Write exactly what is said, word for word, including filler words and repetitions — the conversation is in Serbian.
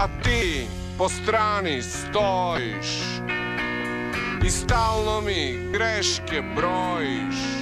a ti po strani stojiš i stalno mi greške brojiš.